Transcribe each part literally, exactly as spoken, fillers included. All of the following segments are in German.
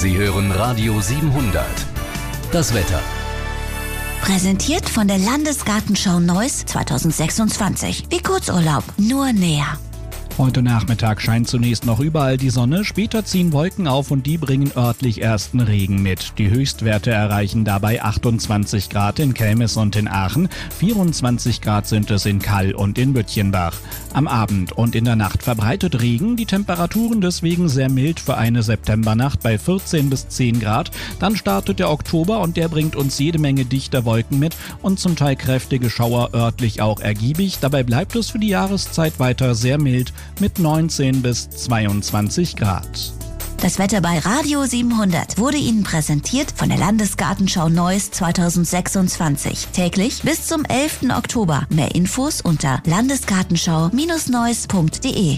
Sie hören Radio siebenhundert. Das Wetter. Präsentiert von der Landesgartenschau Neuss zweitausendsechsundzwanzig. Wie Kurzurlaub, nur näher. Heute Nachmittag scheint zunächst noch überall die Sonne, später ziehen Wolken auf und die bringen örtlich ersten Regen mit. Die Höchstwerte erreichen dabei achtundzwanzig Grad in Kelmis und in Aachen, vierundzwanzig Grad sind es in Kall und in Bütchenbach. Am Abend und in der Nacht verbreitet Regen, die Temperaturen deswegen sehr mild für eine Septembernacht bei vierzehn bis zehn Grad. Dann startet der Oktober und der bringt uns jede Menge dichter Wolken mit und zum Teil kräftige Schauer, örtlich auch ergiebig. Dabei bleibt es für die Jahreszeit weiter sehr mild mit neunzehn bis zweiundzwanzig Grad. Das Wetter bei Radio siebenhundert wurde Ihnen präsentiert von der Landesgartenschau Neuss zweitausendsechsundzwanzig. Täglich bis zum elften Oktober. Mehr Infos unter landesgartenschau Neuss punkt de.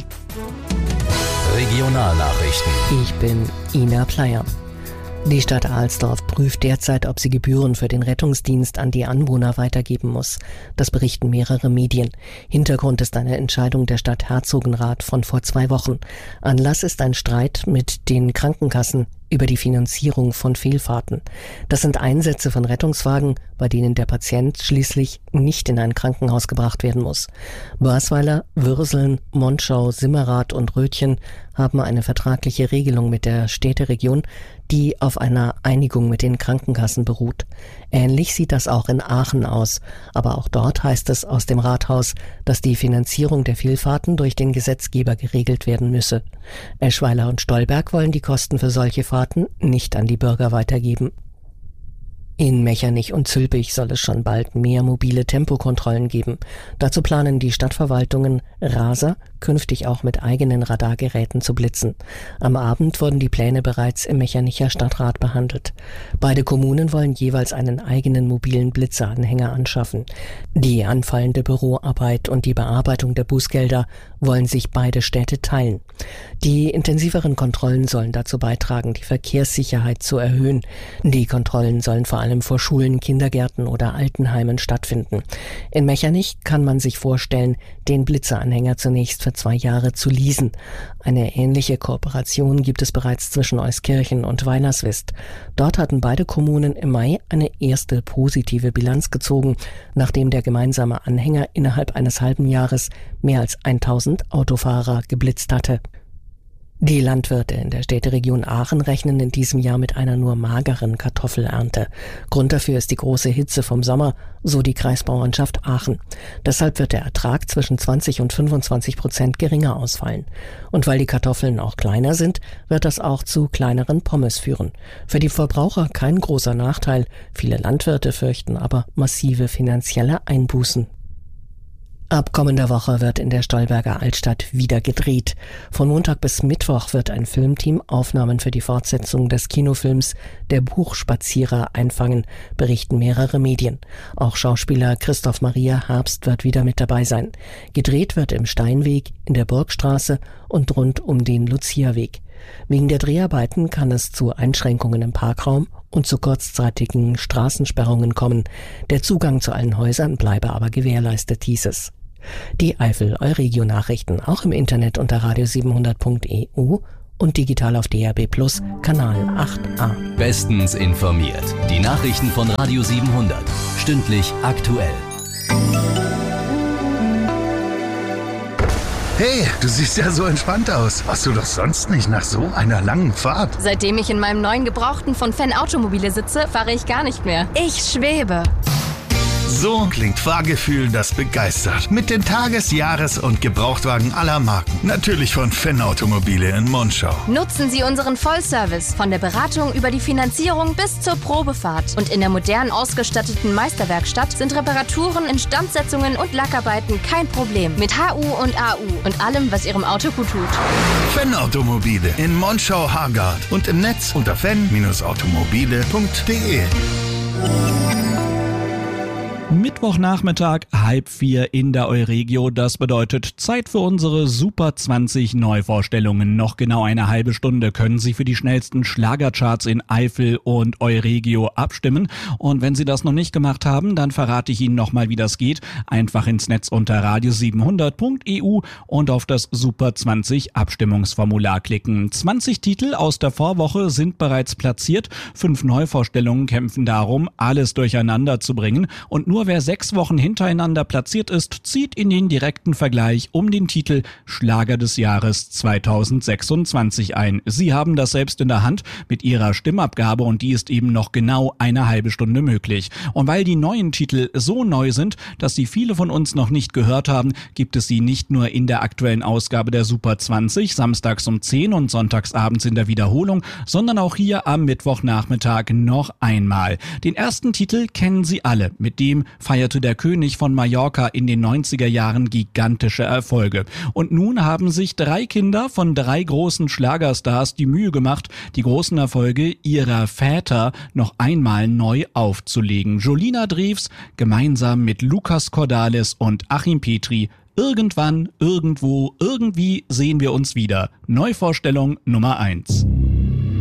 Regionalnachrichten. Ich bin Ina Pleier. Die Stadt Alsdorf prüft derzeit, ob sie Gebühren für den Rettungsdienst an die Anwohner weitergeben muss. Das berichten mehrere Medien. Hintergrund ist eine Entscheidung der Stadt Herzogenrath von vor zwei Wochen. Anlass ist ein Streit mit den Krankenkassen über die Finanzierung von Fehlfahrten. Das sind Einsätze von Rettungswagen, bei denen der Patient schließlich nicht in ein Krankenhaus gebracht werden muss. Börsweiler, Würseln, Monschau, Simmerath und Rötchen haben eine vertragliche Regelung mit der Städteregion, die auf einer Einigung mit den Krankenkassen beruht. Ähnlich sieht das auch in Aachen aus. Aber auch dort heißt es aus dem Rathaus, dass die Finanzierung der Fehlfahrten durch den Gesetzgeber geregelt werden müsse. Eschweiler und Stolberg wollen die Kosten für solche Fahrten nicht an die Bürger weitergeben. In Mechernich und Zülpich soll es schon bald mehr mobile Tempokontrollen geben. Dazu planen die Stadtverwaltungen Raser künftig auch mit eigenen Radargeräten zu blitzen. Am Abend wurden die Pläne bereits im Mechernicher Stadtrat behandelt. Beide Kommunen wollen jeweils einen eigenen mobilen Blitzeranhänger anschaffen. Die anfallende Büroarbeit und die Bearbeitung der Bußgelder wollen sich beide Städte teilen. Die intensiveren Kontrollen sollen dazu beitragen, die Verkehrssicherheit zu erhöhen. Die Kontrollen sollen vor allem vor Schulen, Kindergärten oder Altenheimen stattfinden. In Mechernich kann man sich vorstellen, den Blitzeranhänger zunächst für zwei Jahre zu leasen. Eine ähnliche Kooperation gibt es bereits zwischen Euskirchen und Weilerswist. Dort hatten beide Kommunen im Mai eine erste positive Bilanz gezogen, nachdem der gemeinsame Anhänger innerhalb eines halben Jahres mehr als tausend Autofahrer geblitzt hatte. Die Landwirte in der Städteregion Aachen rechnen in diesem Jahr mit einer nur mageren Kartoffelernte. Grund dafür ist die große Hitze vom Sommer, so die Kreisbauernschaft Aachen. Deshalb wird der Ertrag zwischen zwanzig und fünfundzwanzig Prozent geringer ausfallen. Und weil die Kartoffeln auch kleiner sind, wird das auch zu kleineren Pommes führen. Für die Verbraucher kein großer Nachteil, viele Landwirte fürchten aber massive finanzielle Einbußen. Ab kommender Woche wird in der Stolberger Altstadt wieder gedreht. Von Montag bis Mittwoch wird ein Filmteam Aufnahmen für die Fortsetzung des Kinofilms Der Buchspazierer einfangen, berichten mehrere Medien. Auch Schauspieler Christoph Maria Herbst wird wieder mit dabei sein. Gedreht wird im Steinweg, in der Burgstraße und rund um den Luziaweg. Wegen der Dreharbeiten kann es zu Einschränkungen im Parkraum und zu kurzzeitigen Straßensperrungen kommen. Der Zugang zu allen Häusern bleibe aber gewährleistet, hieß es. Die Eifel-Euregio-Nachrichten auch im Internet unter radio siebenhundert punkt e u und digital auf D R B Plus, Kanal acht a. Bestens informiert. Die Nachrichten von Radio siebenhundert. Stündlich aktuell. Hey, du siehst ja so entspannt aus. Warst du doch sonst nicht nach so einer langen Fahrt? Seitdem ich in meinem neuen Gebrauchten von Fenn Automobile sitze, fahre ich gar nicht mehr. Ich schwebe. So klingt Fahrgefühl, das begeistert. Mit den Tages-, Jahres- und Gebrauchtwagen aller Marken. Natürlich von Fenn Automobile in Monschau. Nutzen Sie unseren Vollservice von der Beratung über die Finanzierung bis zur Probefahrt. Und in der modern ausgestatteten Meisterwerkstatt sind Reparaturen, Instandsetzungen und Lackarbeiten kein Problem. Mit H U und A U und allem, was Ihrem Auto gut tut. Fenn Automobile in Monschau-Hargard und im Netz unter fenn Bindestrich automobile punkt de. Mittwochnachmittag, halb vier in der Euregio. Das bedeutet Zeit für unsere Super zwanzig Neuvorstellungen. Noch genau eine halbe Stunde können Sie für die schnellsten Schlagercharts in Eifel und Euregio abstimmen. Und wenn Sie das noch nicht gemacht haben, dann verrate ich Ihnen nochmal, wie das geht. Einfach ins Netz unter radio siebenhundert punkt e u und auf das Super zwanzig Abstimmungsformular klicken. zwanzig Titel aus der Vorwoche sind bereits platziert. Fünf Neuvorstellungen kämpfen darum, alles durcheinander zu bringen. Und nur wer sechs Wochen hintereinander platziert ist, zieht in den direkten Vergleich um den Titel Schlager des Jahres zweitausendsechsundzwanzig ein. Sie haben das selbst in der Hand mit Ihrer Stimmabgabe und die ist eben noch genau eine halbe Stunde möglich. Und weil die neuen Titel so neu sind, dass sie viele von uns noch nicht gehört haben, gibt es sie nicht nur in der aktuellen Ausgabe der Super zwanzig, samstags um zehn und sonntagsabends in der Wiederholung, sondern auch hier am Mittwochnachmittag noch einmal. Den ersten Titel kennen Sie alle. Mit dem feierte der König von Mallorca in den neunziger Jahren gigantische Erfolge. Und nun haben sich drei Kinder von drei großen Schlagerstars die Mühe gemacht, die großen Erfolge ihrer Väter noch einmal neu aufzulegen. Jolina Drews gemeinsam mit Lukas Cordalis und Achim Petri. Irgendwann, irgendwo, irgendwie sehen wir uns wieder. Neuvorstellung Nummer eins.